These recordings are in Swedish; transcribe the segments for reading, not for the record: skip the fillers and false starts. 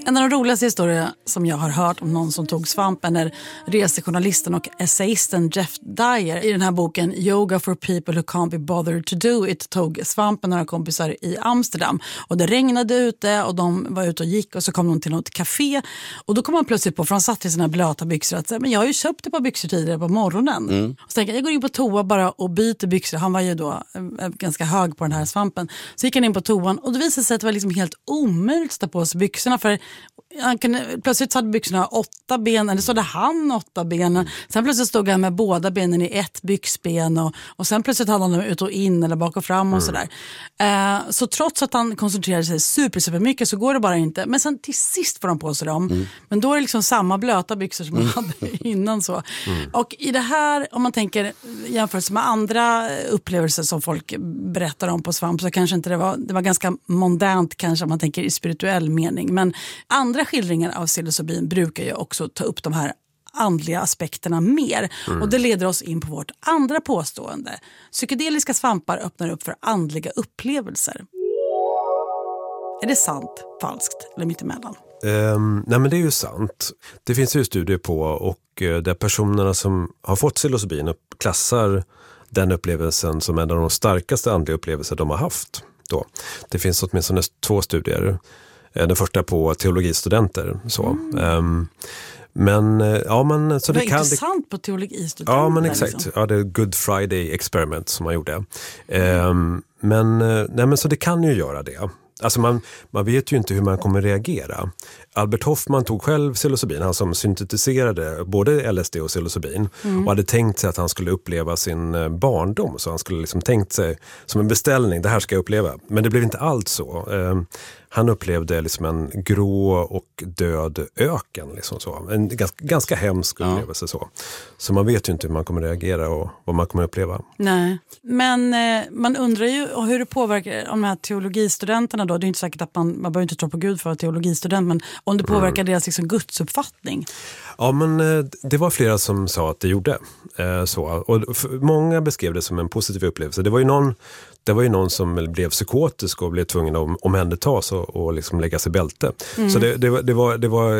En av de roligaste historier som jag har hört om någon som tog svampen är resejournalisten och essayisten Jeff Dyer. I den här boken Yoga for people who can't be bothered to do it tog svampen några kompisar i Amsterdam. Och det regnade ute och de var ute och gick och så kom de till något café. Och då kom man plötsligt på, för han satt i sina blöta byxor, att men jag har ju köpt ett par byxor tidigare på morgonen. Och så tänkte jag går in på toa bara och byter byxor. Han var ju då ganska hög på den här svampen. Så gick han in på toan och det visade sig att det var liksom helt omöjligt att ta på sig byxorna, för plötsligt hade byxorna 8 ben, eller så hade han 8 ben. Sen plötsligt stod han med båda benen i ett byxben och sen plötsligt hade han dem ut och in eller bak och fram och sådär. Så trots att han koncentrerade sig super mycket så går det bara inte. Men sen till sist får han på sig dem. Men då är det liksom samma blöta byxor som han hade innan så. Och i det här, om man tänker jämfört med andra upplevelser som folk berättar om på svamp, så kanske inte det var ganska mondänt kanske om man tänker i spirituell mening. Men andra skildringar av psilocybin brukar ju också ta upp de här andliga aspekterna mer. Och det leder oss in på vårt andra påstående. Psykedeliska svampar öppnar upp för andliga upplevelser. Är det sant, falskt eller mittemellan? Nej, men det är ju sant. Det finns ju studier på, och där personerna som har fått psilocybin klassar den upplevelsen som en av de starkaste andliga upplevelser de har haft. Då. Det finns åtminstone 2 studier. Den första på teologistudenter. Så. Men så det kan... intressant på teologistudenter. Ja, men exakt. Liksom. Ja, det är Good Friday Experiment som man gjorde. Men så det kan ju göra det. Alltså man vet ju inte hur man kommer reagera. Albert Hoffman tog själv psilocybin, han som syntetiserade både LSD och psilocybin, och hade tänkt sig att han skulle uppleva sin barndom, så han skulle liksom tänkt sig som en beställning, det här ska jag uppleva. Men det blev inte alls så. Han upplevde liksom en grå och död öken. Liksom så. En ganska hemsk upplevelse. Så man vet ju inte hur man kommer reagera och vad man kommer uppleva. Nej, men man undrar ju hur det påverkar de här teologistudenterna då. Det är inte säkert att man behöver inte tro på Gud för att vara teologistudent, men om det påverkar deras liksom gudsuppfattning. Ja, men det var flera som sa att det gjorde så. Och många beskrev det som en positiv upplevelse. Det var ju någon som blev psykotisk och blev tvungen att omhändertas och liksom lägga sig i bälte. Så det var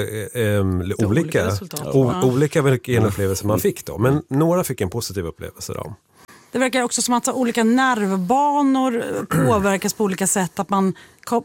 olika vilken upplevelse man fick då. Men några fick en positiv upplevelse då. Det verkar också som att olika nervbanor påverkas på olika sätt, att man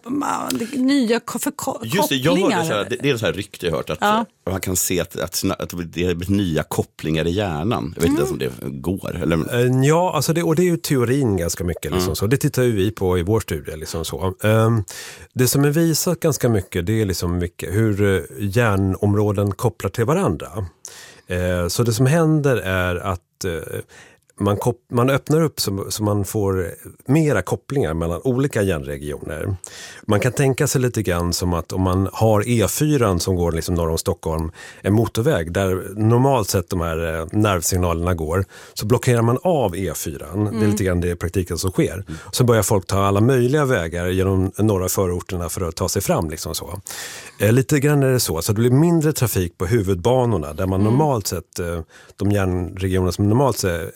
nya kopplingar. Just det, jag hörde så här, det är så här rykte jag hört att man kan se att det är nya kopplingar i hjärnan. Jag vet inte om det går. Eller? Ja, alltså det är ju teorin ganska mycket. Liksom så. Det tittar ju vi på i vår studie. Liksom så. Det som är visat ganska mycket, det är liksom hur hjärnområden kopplar till varandra. Så det som händer är att man öppnar upp så man får mera kopplingar mellan olika hjärnregioner. Man kan tänka sig lite grann som att om man har E4 som går liksom norr om Stockholm, en motorväg där normalt sett de här nervsignalerna går, så blockerar man av E4. Det är lite grann det i praktiken som sker. Så börjar folk ta alla möjliga vägar genom norra förorterna för att ta sig fram. Liksom så. Lite grann är det så det blir mindre trafik på huvudbanorna där man normalt sett, de hjärnregioner som normalt sett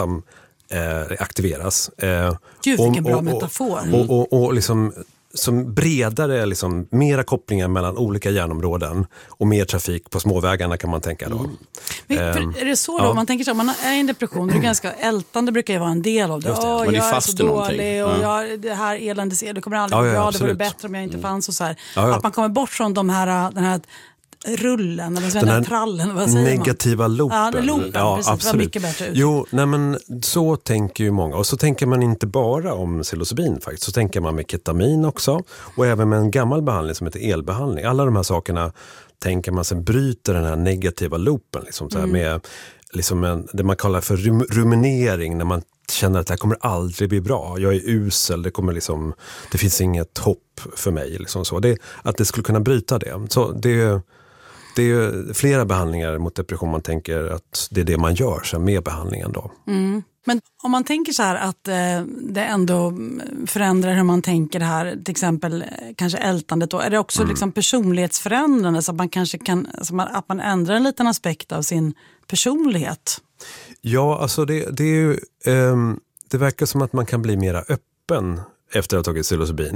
aktiveras. Gud, vilken bra metafor. Och liksom som bredare, liksom, mera kopplingar mellan olika hjärnområden och mer trafik på småvägarna kan man tänka då. Är det så då? Man tänker så, man är i en depression, det är ganska ältande, brukar ju vara en del av det. Man är fast i någonting. Och det här eländes, det kommer aldrig bli bra, det vore bättre om jag inte fanns och så här. Att man kommer bort från den här rullen eller den här trallen, vad säger negativa man? loopen. Precis, absolut. var mycket bättre ut. Jo, nej men så tänker ju många. Och så tänker man inte bara om psilocybin faktiskt. Så tänker man med ketamin också. Och även med en gammal behandling som heter elbehandling. Alla de här sakerna tänker man sen bryter den här negativa loopen. Liksom, så här, med liksom det man kallar för ruminering, när man känner att det här kommer aldrig bli bra. Jag är usel, det finns inget hopp för mig. Liksom så. Att det skulle kunna bryta det. Så det är ju flera behandlingar mot depression, man tänker att det är det man gör så med behandlingen då. Men om man tänker så här att det ändå förändrar hur man tänker det här, till exempel kanske ältandet då, är det också liksom personlighetsförändrande så att man kanske att man ändrar en liten aspekt av sin personlighet? Ja, alltså det är ju det verkar som att man kan bli mera öppen efter att ha tagit psilocybin.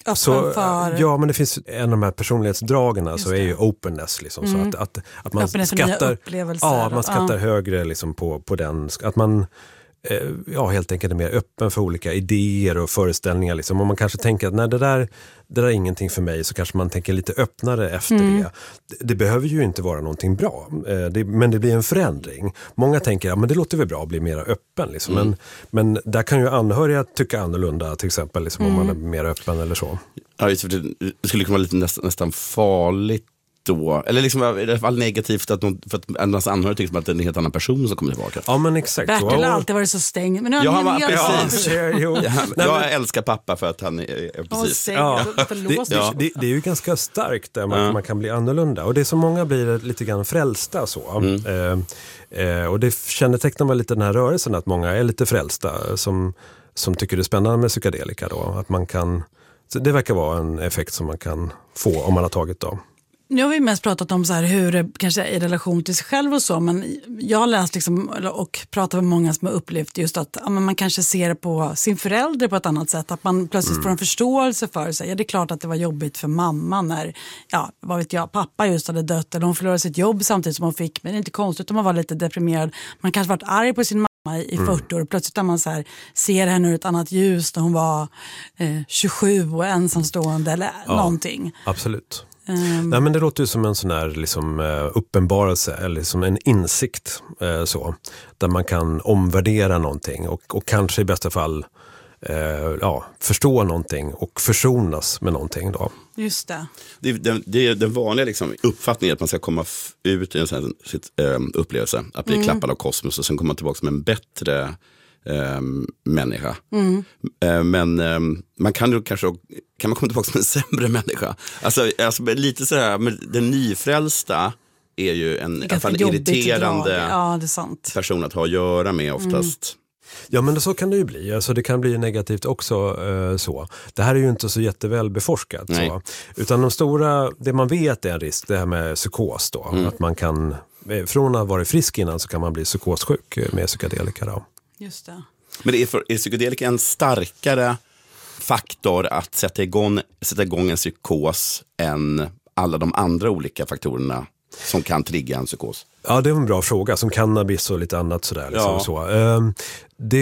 Öppen för... Ja, men det finns en av de här personlighetsdragen så är ju openness. Liksom, så att man skattar, man skattar högre liksom, på den. Att man helt enkelt är mer öppen för olika idéer och föreställningar. Liksom. Om man kanske tänker att nej, det där är ingenting för mig, så kanske man tänker lite öppnare efter det. Det behöver ju inte vara någonting bra, men det blir en förändring. Många tänker, men det låter väl bra att bli mer öppen. Liksom. Men där kan ju anhöriga tycka annorlunda, till exempel liksom, om man är mer öppen eller så. Ja, det skulle kunna vara lite nästan farligt då, eller liksom i alla fall negativt för att ens anhörig tycker att det är en helt annan person som kommer tillbaka. Ja, men exakt. Bertil har alltid varit så stängd. Men han var precis. Jag älskar pappa för att han är precis. Det är ju ganska starkt där man kan bli annorlunda. Och det är så många blir lite grann frälsta så. Och det kännetecknar väl lite den här rörelsen att många är lite frälsta som tycker det är spännande med psykedelika då. Att man kan, så det verkar vara en effekt som man kan få om man har tagit dem. Nu har vi mest pratat om så här hur det kanske är i relation till sig själv och så, men jag har läst liksom, och pratat med många som har upplevt just att man kanske ser på sin förälder på ett annat sätt, att man plötsligt får en förståelse för sig. Ja, det är klart att det var jobbigt för mamma när, vad vet jag, pappa just hade dött eller hon förlorade sitt jobb samtidigt som hon fick, men det är inte konstigt om man var lite deprimerad. Man kanske varit arg på sin mamma i 40 år och plötsligt när man så här ser henne ur ett annat ljus när hon var 27 och ensamstående eller någonting. Absolut. Nej, men det låter ju som en sån här liksom, uppenbarelse eller som en insikt så, där man kan omvärdera någonting och kanske i bästa fall förstå någonting och försonas med någonting då. Just det. Det är den vanliga liksom, uppfattningen att man ska komma ut i en sån här upplevelse, att bli klappad av kosmos och sen komma tillbaka som en bättre människa. Men man kan ju kanske kan man komma tillbaka som en sämre människa. Alltså lite sådär, men den nyfrälsta är ju en i alla fall irriterande person att ha att göra med oftast. Ja, men så kan det ju bli. Alltså, det kan bli negativt också så. Det här är ju inte så jätteväl beforskat. Så. Utan det man vet är en risk, det här med psykos då. Att man kan, från att ha varit frisk innan så kan man bli psykossjuk med psykedelika då. Just det. Men är psykedelika en starkare faktor att sätta igång en psykos än alla de andra olika faktorerna som kan trigga en psykos? Ja, det är en bra fråga. Som cannabis och lite annat sådär. Liksom, så.